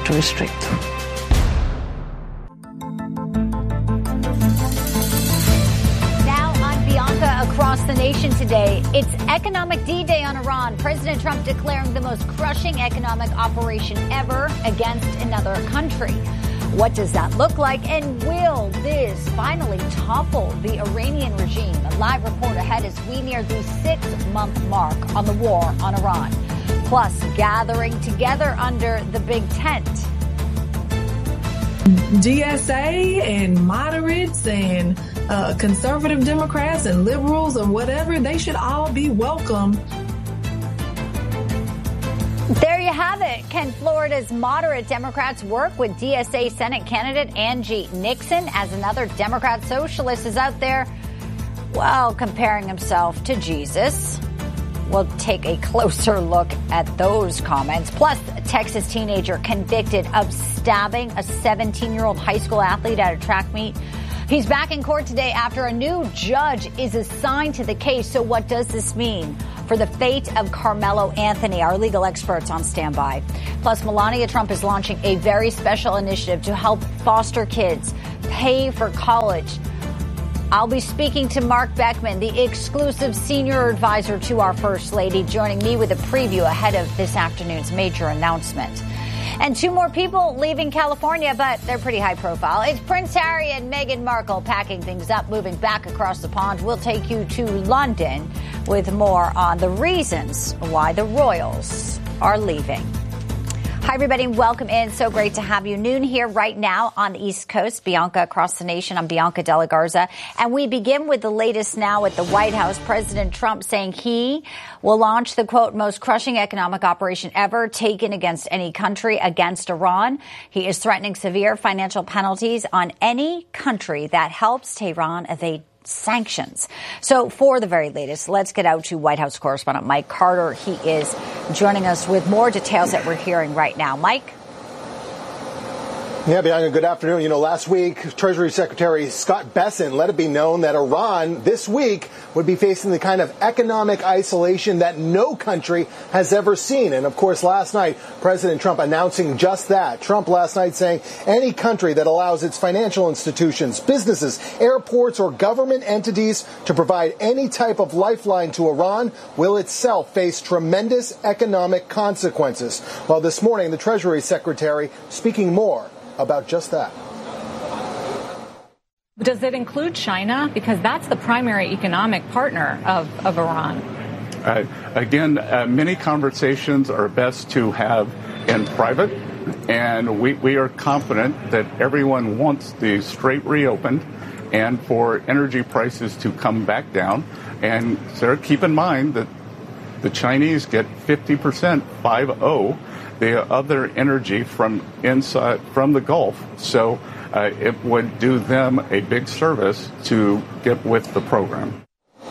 to restrict. Across the nation today, it's Economic D-Day on Iran. President Trump declaring the most crushing economic operation ever against another country. What does that look like? And will this finally topple the Iranian regime? A live report ahead as we near the 6-month mark on the war on Iran. Plus, gathering together under the big tent. DSA and moderates and conservative Democrats and liberals and whatever, they should all be welcome. There you have it. Can Florida's moderate Democrats work with DSA Senate candidate Angie Nixon as another Democrat socialist is out there, well, comparing himself to Jesus? We'll take a closer look at those comments. Plus, a Texas teenager convicted of stabbing a 17-year-old high school athlete at a track meet. He's back in court today after a new judge is assigned to the case. So what does this mean for the fate of Carmelo Anthony? Our legal experts on standby. Plus, Melania Trump is launching a very special initiative to help foster kids pay for college. I'll be speaking to Mark Beckman, the exclusive senior advisor to our First Lady, joining me with a preview ahead of this afternoon's major announcement. And 2 more people leaving California, but they're pretty high profile. It's Prince Harry and Meghan Markle packing things up, moving back across the pond. We'll take you to London with more on the reasons why the royals are leaving. Hi, everybody. Welcome in. So great to have you. Noon here right now on the East Coast. Bianca across the nation. I'm Bianca Della Garza. And we begin with the latest now at the White House. President Trump saying he will launch the, quote, most crushing economic operation ever taken against any country against Iran. He is threatening severe financial penalties on any country that helps Tehran evade sanctions. So for the very latest, let's get out to White House correspondent Mike Carter. He is joining us with more details that we're hearing right now. Mike? Yeah, Bianca, good afternoon. You know, last week, Treasury Secretary Scott Bessent let it be known that Iran this week would be facing the kind of economic isolation that no country has ever seen. And of course, last night, President Trump announcing just that. Trump last night saying any country that allows its financial institutions, businesses, airports, or government entities to provide any type of lifeline to Iran will itself face tremendous economic consequences. Well, this morning, the Treasury Secretary speaking more about just that. Does it include China? Because that's the primary economic partner of Iran. Again, many conversations are best to have in private, and we are confident that everyone wants the Strait reopened and for energy prices to come back down. And so keep in mind that the Chinese get 50%, 50, the other energy from inside, from the Gulf. So it would do them a big service to get with the program.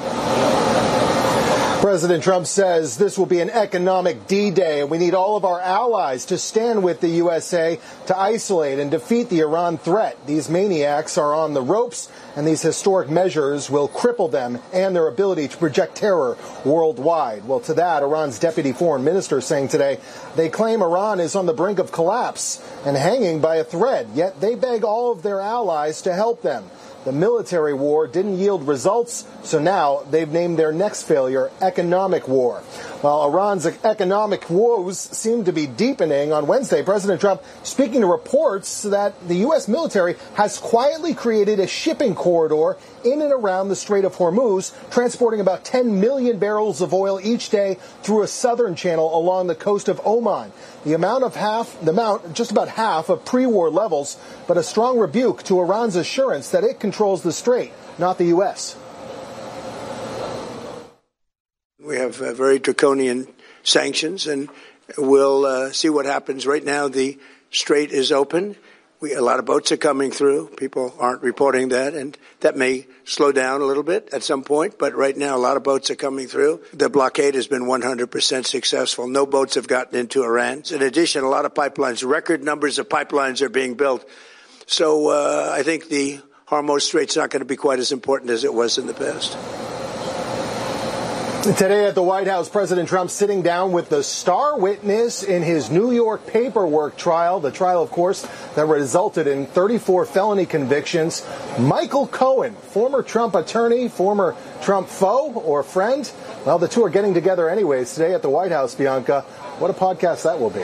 President Trump says this will be an economic D-Day, and we need all of our allies to stand with the USA to isolate and defeat the Iran threat. These maniacs are on the ropes, and these historic measures will cripple them and their ability to project terror worldwide. Well, to that, Iran's deputy foreign minister saying today they claim Iran is on the brink of collapse and hanging by a thread, yet they beg all of their allies to help them. The military war didn't yield results, so now they've named their next failure economic war. While Iran's economic woes seem to be deepening, on Wednesday, President Trump speaking to reports that the U.S. military has quietly created a shipping corridor in and around the Strait of Hormuz, transporting about 10 million barrels of oil each day through a southern channel along the coast of Oman. The amount just about half of pre-war levels, but a strong rebuke to Iran's assurance that it controls the strait, not the U.S. We have very draconian sanctions, and we'll see what happens. Right now, the strait is open. A lot of boats are coming through. People aren't reporting that, and that may slow down a little bit at some point. But right now, a lot of boats are coming through. The blockade has been 100% successful. No boats have gotten into Iran. In addition, a lot of pipelines, record numbers of pipelines are being built. So I think the Hormuz Strait's not going to be quite as important as it was in the past. Today at the White House, President Trump sitting down with the star witness in his New York paperwork trial. The trial, of course, that resulted in 34 felony convictions. Michael Cohen, former Trump attorney, former Trump foe or friend. Well, the two are getting together anyways today at the White House, Bianca. What a podcast that will be.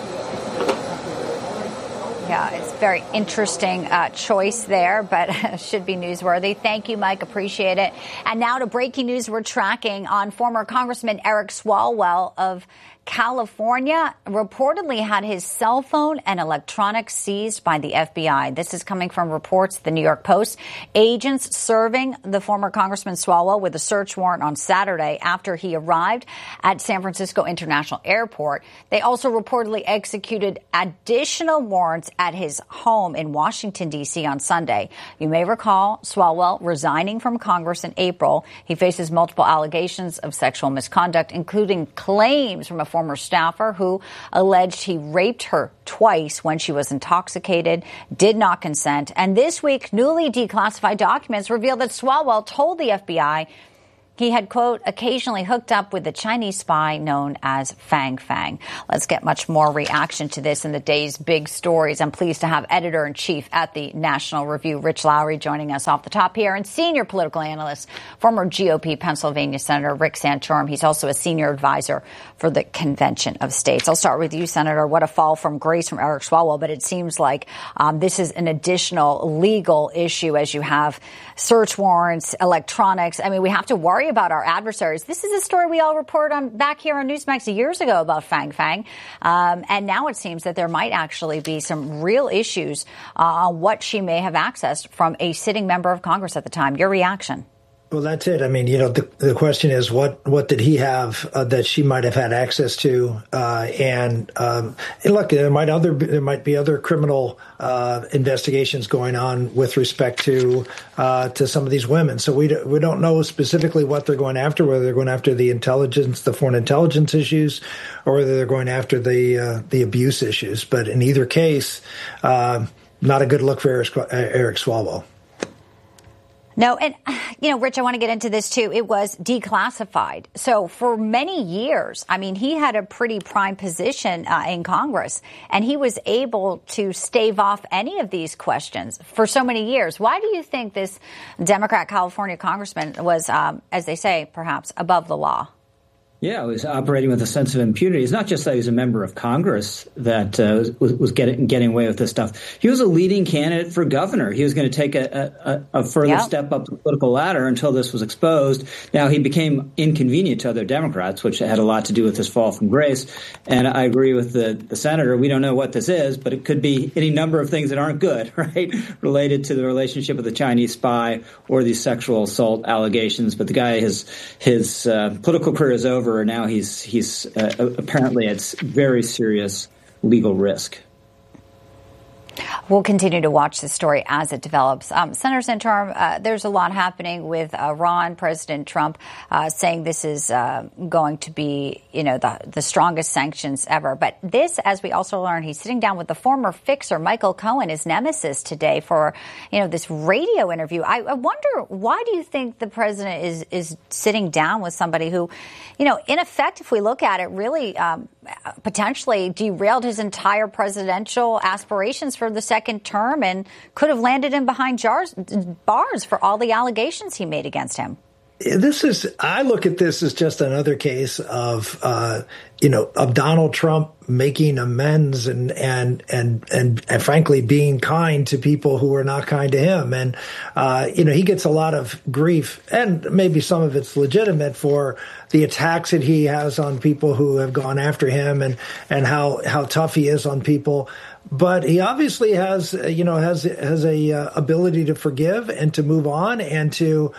Yeah, it's a very interesting choice there, but should be newsworthy. Thank you, Mike. Appreciate it. And now to breaking news we're tracking on former Congressman Eric Swalwell of California reportedly had his cell phone and electronics seized by the FBI. This is coming from reports of the New York Post. Agents serving the former Congressman Swalwell with a search warrant on Saturday after he arrived at San Francisco International Airport. They also reportedly executed additional warrants at his home in Washington, D.C. on Sunday. You may recall Swalwell resigning from Congress in April. He faces multiple allegations of sexual misconduct, including claims from a former staffer who alleged he raped her twice when she was intoxicated, did not consent. And this week, newly declassified documents reveal that Swalwell told the FBI he had, quote, occasionally hooked up with the Chinese spy known as Fang Fang. Let's get much more reaction to this in the day's big stories. I'm pleased to have editor-in-chief at the National Review, Rich Lowry, joining us off the top here, and senior political analyst, former GOP Pennsylvania Senator Rick Santorum. He's also a senior advisor for the Convention of States. I'll start with you, Senator. What a fall from grace from Eric Swalwell, but it seems like this is an additional legal issue as you have search warrants, electronics. I mean, we have to worry about our adversaries. This is a story we all reported on back here on Newsmax years ago about Fang Fang. And now it seems that there might actually be some real issues on what she may have accessed from a sitting member of Congress at the time. Your reaction? Well, that's it. I mean, you know, the question is what did he have that she might have had access to? And look, there might be other criminal investigations going on with respect to some of these women. So we don't know specifically what they're going after, whether they're going after the intelligence, the foreign intelligence issues, or whether they're going after the abuse issues. But in either case, not a good look for Eric Swalwell. No, and, you know, Rich, I want to get into this, too. It was declassified. So for many years, I mean, he had a pretty prime position in Congress, and he was able to stave off any of these questions for so many years. Why do you think this Democrat California congressman was, as they say, perhaps above the law? Yeah, he was operating with a sense of impunity. It's not just that he was a member of Congress that was getting away with this stuff. He was a leading candidate for governor. He was going to take a further step up the political ladder until this was exposed. Now, he became inconvenient to other Democrats, which had a lot to do with his fall from grace. And I agree with the senator. We don't know what this is, but it could be any number of things that aren't good, right, related to the relationship with the Chinese spy or these sexual assault allegations. But the guy, his political career is over. And now he's apparently at very serious legal risk. We'll continue to watch this story as it develops. Senator Santorum, there's a lot happening with Iran. President Trump saying this is going to be, you know, the strongest sanctions ever. But this, as we also learned, he's sitting down with the former fixer, Michael Cohen, his nemesis today for, you know, this radio interview. I wonder, why do you think the president is sitting down with somebody who, you know, in effect, if we look at it, really potentially derailed his entire presidential aspirations for the second term and could have landed him behind bars for all the allegations he made against him? I look at this as just another case of Donald Trump making amends and frankly being kind to people who are not kind to him. And, he gets a lot of grief, and maybe some of it's legitimate, for the attacks that he has on people who have gone after him and how tough he is on people. But he obviously has a ability to forgive and to move on and to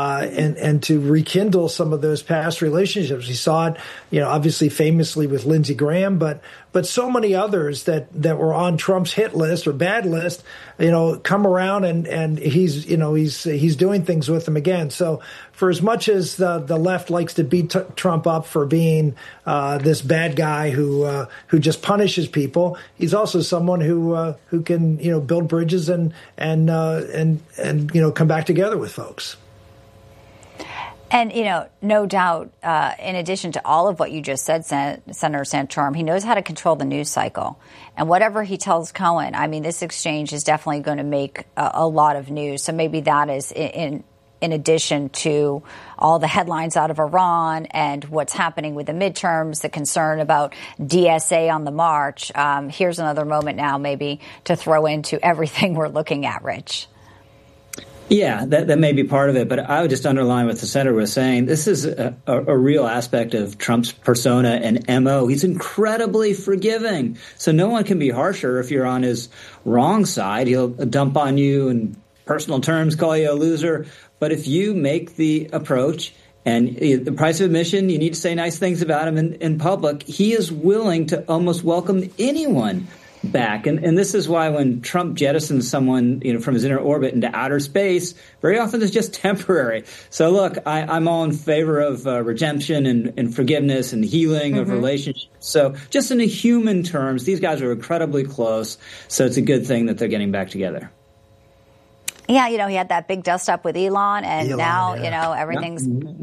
rekindle some of those past relationships. He saw it, obviously famously with Lindsey Graham, but so many others that were on Trump's hit list or bad list, come around and he's doing things with them again. So for as much as the left likes to beat Trump up for being this bad guy who just punishes people, he's also someone who can build bridges and come back together with folks. And, no doubt, in addition to all of what you just said, Senator Santorum, he knows how to control the news cycle. And whatever he tells Cohen, this exchange is definitely going to make a lot of news. So maybe that is in addition to all the headlines out of Iran and what's happening with the midterms, the concern about DSA on the march. Here's another moment now maybe to throw into everything we're looking at, Rich. Yeah, that may be part of it, but I would just underline what the senator was saying. This is a real aspect of Trump's persona and MO. He's incredibly forgiving, so no one can be harsher if you're on his wrong side. He'll dump on you in personal terms, call you a loser. But if you make the approach and the price of admission, you need to say nice things about him in public, he is willing to almost welcome anyone back. And this is why when Trump jettisons someone, from his inner orbit into outer space, very often it's just temporary. So look, I'm all in favor of redemption and forgiveness and healing of relationships. So just in the human terms, these guys are incredibly close. So it's a good thing that they're getting back together. Yeah, he had that big dust up with Elon, and now, everything's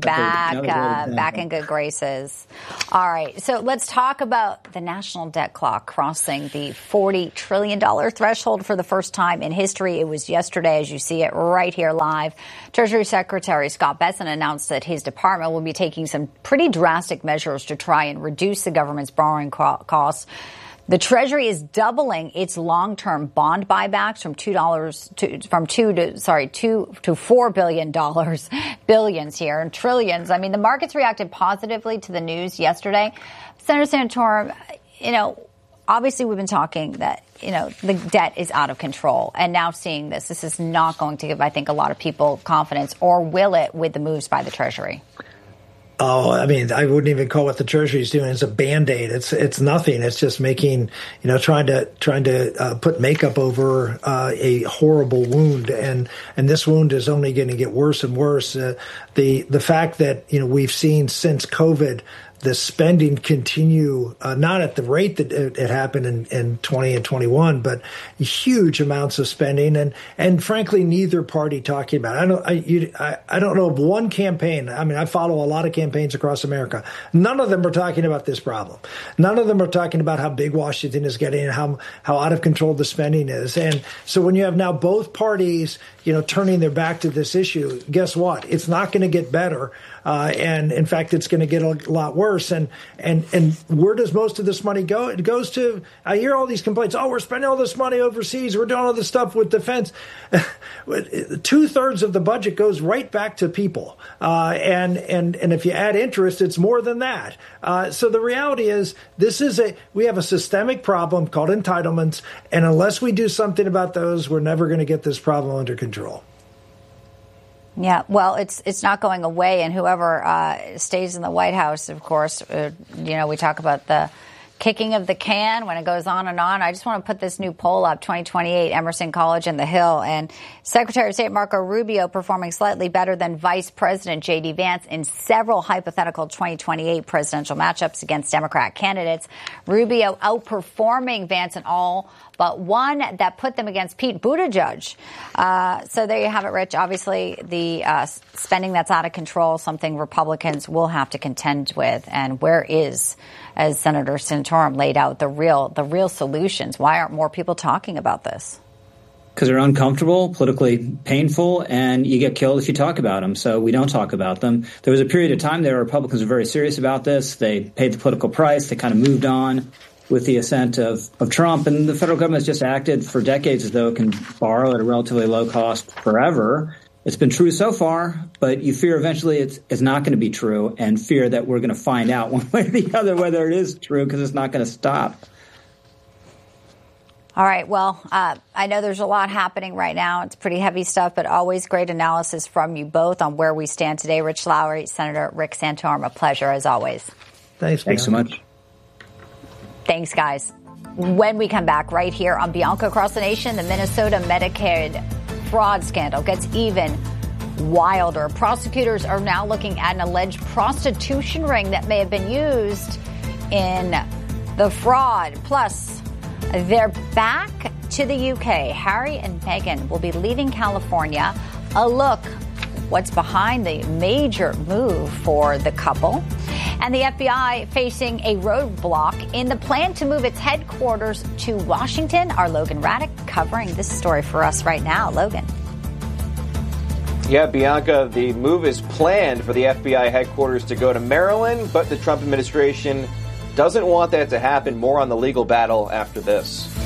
back in good graces. All right, so let's talk about the national debt clock crossing the $40 trillion threshold for the first time in history. It was yesterday, as you see it right here live. Treasury Secretary Scott Bessent announced that his department will be taking some pretty drastic measures to try and reduce the government's borrowing costs. The Treasury is doubling its long-term bond buybacks from $2 to $4 billion, billions here and trillions. The markets reacted positively to the news yesterday. Senator Santorum, obviously we've been talking that, the debt is out of control, and now seeing this is not going to give, I think, a lot of people confidence, or will it, with the moves by the Treasury? Oh, I wouldn't even call what the Treasury is doing. It's a Band-Aid. It's nothing. It's just making, trying to put makeup over a horrible wound, and this wound is only going to get worse and worse. The fact that we've seen since COVID the spending continue, not at the rate that it happened in 20 and 21, but huge amounts of spending, and frankly, neither party talking about it. I don't know of one campaign. I follow a lot of campaigns across America. None of them are talking about this problem. None of them are talking about how big Washington is getting and how out of control the spending is. And so when you have now both parties, turning their back to this issue, guess what? It's not going to get better. And in fact, it's going to get a lot worse. And where does most of this money go? It goes to, I hear all these complaints. Oh, we're spending all this money overseas. We're doing all this stuff with defense. 2/3 of the budget goes right back to people. And if you add interest, it's more than that. So the reality is we have a systemic problem called entitlements. And unless we do something about those, we're never going to get this problem under control. Yeah, well, it's not going away, and whoever stays in the White House, of course, we talk about the kicking of the can when it goes on and on. I just want to put this new poll up, 2028, Emerson College and the Hill, and Secretary of State Marco Rubio performing slightly better than Vice President J.D. Vance in several hypothetical 2028 presidential matchups against Democrat candidates. Rubio outperforming Vance in all but one that put them against Pete Buttigieg. So there you have it, Rich. Obviously, the spending that's out of control, something Republicans will have to contend with. And where is, as Senator Santorum laid out, the real solutions? Why aren't more people talking about this? Because they're uncomfortable, politically painful, and you get killed if you talk about them. So we don't talk about them. There was a period of time there Republicans were very serious about this. They paid the political price. They kind of moved on with the ascent of Trump. And the federal government has just acted for decades as though it can borrow at a relatively low cost forever. It's been true so far, but you fear eventually it's not going to be true, and fear that we're going to find out one way or the other whether it is true, because it's not going to stop. All right. Well, I know there's a lot happening right now. It's pretty heavy stuff, but always great analysis from you both on where we stand today. Rich Lowry, Senator Rick Santorum, a pleasure as always. Thanks so much. Thanks, guys. When we come back right here on Bianca Across the Nation, the Minnesota Medicaid fraud scandal gets even wilder. Prosecutors are now looking at an alleged prostitution ring that may have been used in the fraud. Plus, they're back to the UK. Harry and Meghan will be leaving California. A look what's behind the major move for the couple. And the FBI facing a roadblock in the plan to move its headquarters to Washington. Our Logan Raddick covering this story for us right now. Logan. Yeah, Bianca, the move is planned for the FBI headquarters to go to Maryland, but the Trump administration doesn't want that to happen. More on the legal battle after this.